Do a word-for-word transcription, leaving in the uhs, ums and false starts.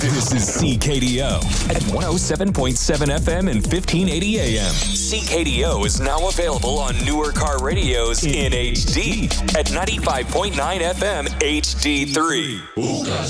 This is C K D O at one oh seven point seven F M and fifteen eighty A M. C K D O is now available on newer car radios in H D at ninety-five point nine F M H D three.